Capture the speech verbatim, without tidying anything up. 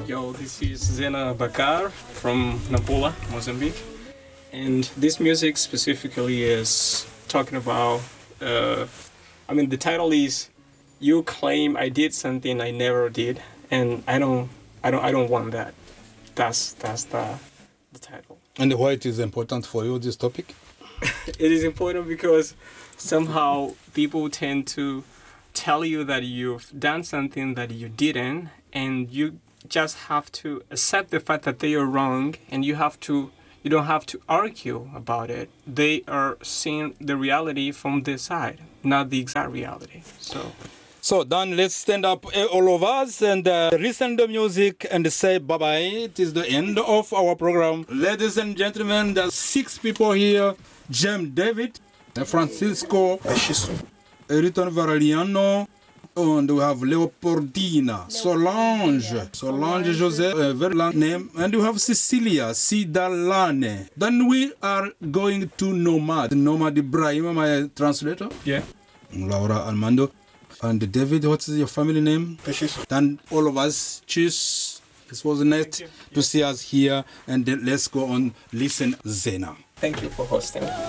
Yo, this is Zena Bakar from Nampula, Mozambique. And this music specifically is talking about, uh, I mean, the title is "You Claim I Did Something I Never Did," and I don't, I don't, I don't want that. That's that's the the title. And why it is important for you, this topic? It is important because somehow people tend to tell you that you've done something that you didn't, and you just have to accept the fact that they are wrong, and you have to you don't have to argue about it. They are seeing the reality from this side, not the exact reality. So So then let's stand up, eh, all of us, and uh, listen to music and say bye-bye. It is the end of our program. Ladies and gentlemen, there's six people here. James David, Francisco, Eriton Varaliano, and we have Leopoldina, Solange, Solange Jose, a very long name, and we have Cecilia Sidalane. Then we are going to Nomad. Nomad Ibrahim, my translator. yeah. Laura Armando. And David, what's your family name? Then all of us, cheers. It was nice to see us here, and then let's go on listen Zena. Thank you for hosting.